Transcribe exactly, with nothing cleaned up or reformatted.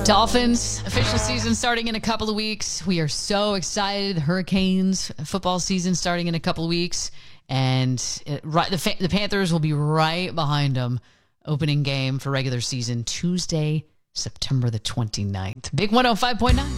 Dolphins official season starting in a couple of weeks. We are so excited. Hurricanes football season starting in a couple of weeks, and it, right the the Panthers will be right behind them. Opening game for regular season Tuesday, September the twenty-ninth. Big one oh five point nine.